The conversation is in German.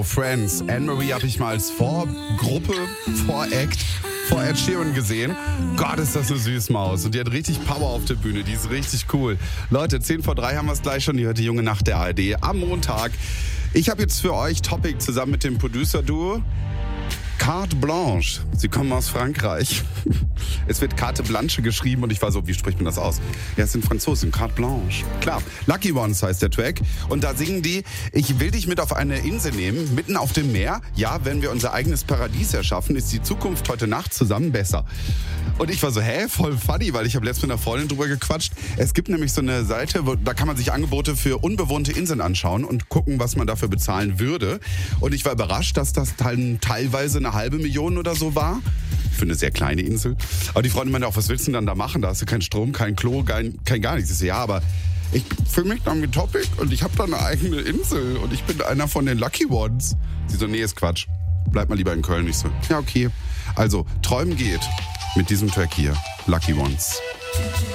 Friends. Anne-Marie habe ich mal als Vorgruppe, Voract vor Ed Sheeran gesehen. Gott, ist das eine Süßmaus. Und die hat richtig Power auf der Bühne. Die ist richtig cool. Leute, 10:03 haben wir es gleich schon. Die hört die junge Nacht der ARD am Montag. Ich habe jetzt für euch Topic zusammen mit dem Producer-Duo. Carte Blanche. Sie kommen aus Frankreich. Es wird Carte Blanche geschrieben und ich war so, wie spricht man das aus? Ja, es sind Franzosen. Carte Blanche. Klar. Lucky Ones heißt der Track. Und da singen die, ich will dich mit auf eine Insel nehmen, mitten auf dem Meer. Ja, wenn wir unser eigenes Paradies erschaffen, ist die Zukunft heute Nacht zusammen besser. Und ich war so, voll funny, weil ich habe letztens mit einer Freundin drüber gequatscht. Es gibt nämlich so eine Seite, da kann man sich Angebote für unbewohnte Inseln anschauen und gucken, was man dafür bezahlen würde. Und ich war überrascht, dass das teilweise eine 500.000 oder so war. Für eine sehr kleine Insel. Aber die Freundin meinte auch, was willst du denn dann da machen? Da hast du keinen Strom, kein Klo, kein gar nichts. Ich so, ja, aber ich fühle mich dann mit Topic und ich habe da eine eigene Insel und ich bin einer von den Lucky Ones. Sie so, nee, ist Quatsch. Bleib mal lieber in Köln. Ich so, ja, okay. Also, träumen geht mit diesem Track hier. Lucky Ones.